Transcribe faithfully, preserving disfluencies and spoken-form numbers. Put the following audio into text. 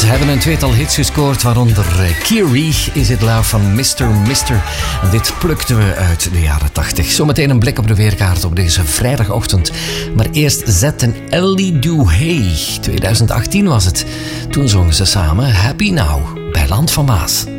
hebben een tweetal hits gescoord, waaronder Kiri, Is It Love van mister mister. En dit plukten we uit de jaren tachtig. Zometeen een blik op de weerkaart op deze vrijdagochtend. Maar eerst Zet en Ellie Duhay. twintig achttien was het. Toen zongen ze samen Happy Now bij Land van Maas.